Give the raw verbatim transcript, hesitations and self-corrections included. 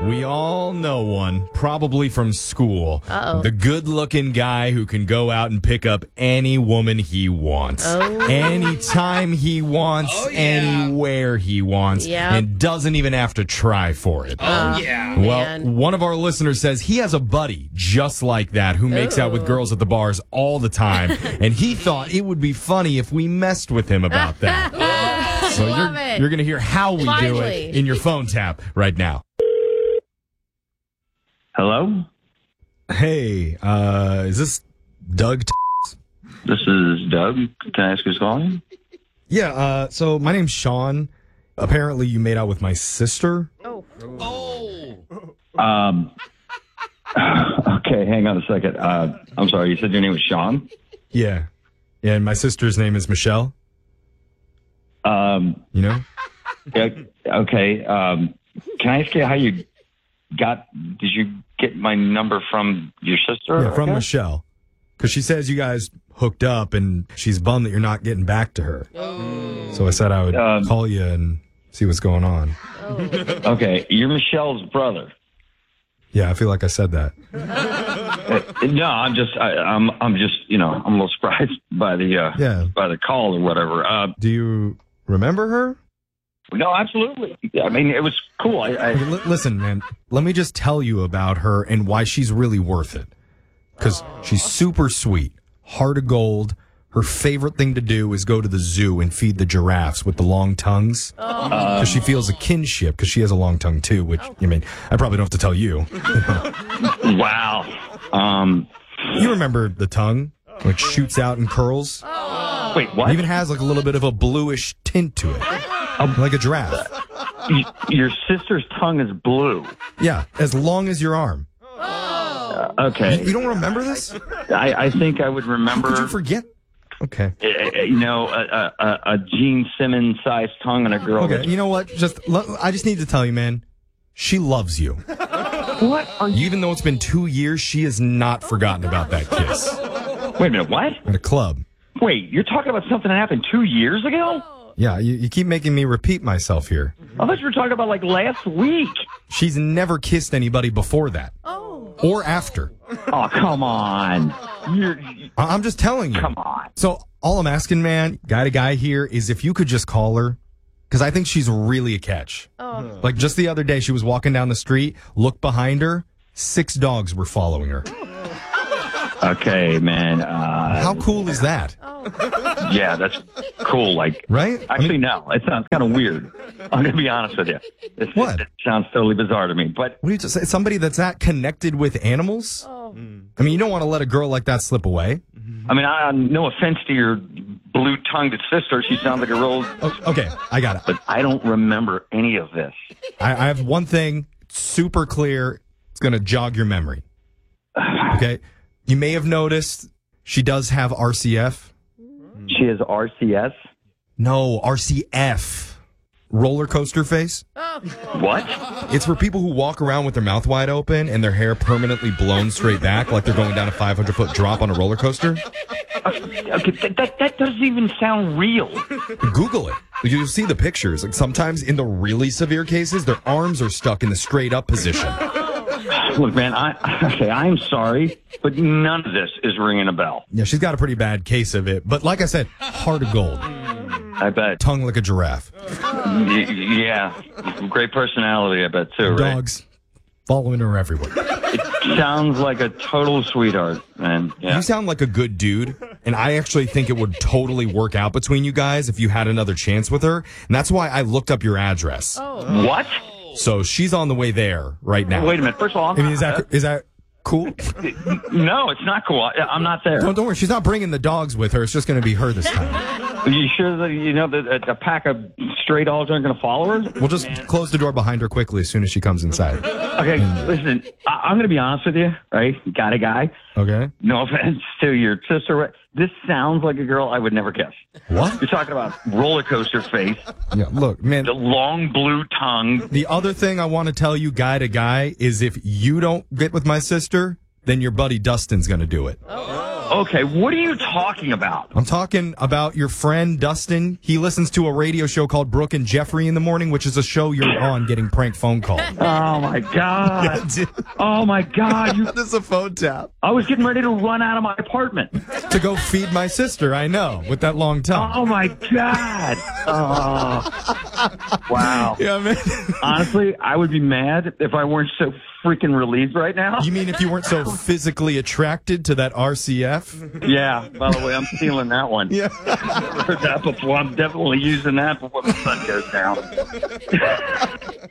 We all know one, probably from school. Uh-oh. The good-looking guy who can go out and pick up any woman he wants. Oh. Anytime he wants, Oh, yeah. anywhere he wants, Yeah. and doesn't even have to try for it. Oh, yeah. Well, Man. one of our listeners says he has a buddy just like that who makes out with Ooh. girls at the bars all the time, and he thought it would be funny if we messed with him about that. So Love you're, it. you're going to hear how we do Finally. it in your phone tap right now. Hello? Hey, uh, is this Doug? T- This is Doug. Can I ask who's calling? yeah, uh, so my name's Sean. Apparently you made out with my sister. Oh. Oh. Um, okay, hang on a second. Uh, I'm sorry, you said your name was Sean? Yeah. Yeah, and my sister's name is Michelle, Um, you know? yeah, okay. Um, can I ask you how you got, did you get my number from your sister? Yeah, from Okay. Michelle. Because she says you guys hooked up and she's bummed that you're not getting back to her. So I said I would Um, call you and see what's going on. Okay, you're Michelle's brother. Yeah, I feel like I said that. Uh, no, I'm just, I, I'm, I'm just, you know, I'm a little surprised by the, uh, Yeah. by the call or whatever. Uh, Do you remember her? no, absolutely. I mean, it was cool. I, I Okay, li- listen, man, let me just tell you about her and why she's really worth it. Because she's super sweet, heart of gold. Her favorite thing to do is go to the zoo and feed the giraffes with the long tongues. Because she feels a kinship, because she has a long tongue too, which, I mean, I probably don't have to tell you. wow. Um, You remember the tongue? Like shoots out and curls? wait, what? It even has like a little bit of a bluish tint to it. Like a giraffe. Y- Your sister's tongue is blue. Yeah, as long as your arm. Uh, okay. You don't remember this? I, I think I would remember, Could you forget? Okay. uh, uh, you know, a, a, a Gene Simmons sized tongue on a girl. Okay, you know what? Just l- I just need to tell you, man. She loves you. What are you? Even though it's been two years, she has not forgotten about that kiss Wait a minute, what? at a club. Wait, you're talking about something that happened two years ago? Yeah, you, you keep making me repeat myself here. I thought you were talking about like last week. She's never kissed anybody before that. Oh. Or after. Oh, come on. You're, I- I'm just telling you. come on. So all I'm asking, man, guy to guy here, is if you could just call her. Because I think she's really a catch. Oh. Like just the other day, she was walking down the street, looked behind her, six dogs were following her. Okay, man. Uh, How cool is that? yeah, that's cool. Like, Right? I actually, mean, no. It sounds kind of weird. I'm going to be honest with you. It's, What? It sounds totally bizarre to me. But what do you just say? Somebody that's that connected with animals? Oh. I mean, you don't want to let a girl like that slip away. I mean, I, no offense to your blue-tongued sister. She sounds like a real, Oh, okay, I got it. but I don't remember any of this. I, I have one thing super clear. It's going to jog your memory. Okay? You may have noticed she does have R C F. She has R C S. No, R C F. Roller coaster face. What? It's for people who walk around with their mouth wide open and their hair permanently blown straight back like they're going down a five hundred foot drop on a roller coaster. Okay, that, that, that doesn't even sound real. Google it. You'll see the pictures. Like sometimes in the really severe cases, their arms are stuck in the straight up position. Look, man, I, okay, I'm sorry, but none of this is ringing a bell. Yeah, she's got a pretty bad case of it. But like I said, heart of gold, I bet. tongue like a giraffe. Y- yeah. Great personality, I bet, too, right? Dogs following her everywhere. Sounds like a total sweetheart, man. Yeah. You sound like a good dude, and I actually think it would totally work out between you guys if you had another chance with her. And that's why I looked up your address. What? So she's on the way there right now. Wait a minute. First of all, I'm I mean, is that is that cool? no, it's not cool. I, I'm not there. Don't, don't worry, she's not bringing the dogs with her. It's just going to be her this time. Are you sure that you know that a, a pack of stray dogs aren't going to follow her? We'll just close the door behind her quickly as soon as she comes inside. Okay, listen. I, I'm going to be honest with you, right? Got a guy. Okay? No offense to your sister. This sounds like a girl I would never kiss. What? You're talking about roller coaster face, Yeah, look, man. the long blue tongue. The other thing I want to tell you, guy to guy, is if you don't get with my sister, then your buddy Dustin's going to do it. Okay, what are you talking about? I'm talking about your friend Dustin. He listens to a radio show called Brooke and Jeffrey in the Morning, which is a show you're on getting prank phone calls. Oh, my God. Oh, my God. You, This is a phone tap. I was getting ready to run out of my apartment. To go feed my sister, I know, with that long tongue. Oh, my God. Oh. Wow. Yeah, man. Honestly, I would be mad if I weren't so freaking relieved right now. You mean if you weren't so physically attracted to that R C F? Yeah, by the way, I'm stealing that one. Yeah. I've heard that before. I'm definitely using that before the sun goes down.